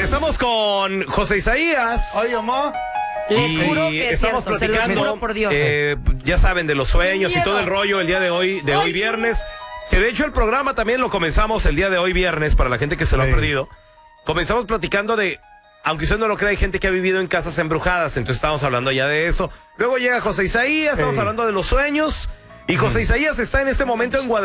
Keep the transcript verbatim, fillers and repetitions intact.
estamos con José Isaías. Oye, mamá. Les y juro que es estamos cierto, se platicando, los juro por Dios. eh, ya saben, de los sueños ¡Qué y todo el miedo! rollo el día de hoy, de hoy viernes. Que de hecho el programa también lo comenzamos el día de hoy viernes, para la gente que se lo Sí. ha perdido. Comenzamos platicando de, aunque usted no lo crea, hay gente que ha vivido en casas embrujadas, entonces estamos hablando ya de eso. Luego llega José Isaías, estamos Sí. hablando de los sueños. Y José Isaías está en este momento en Guadalajara.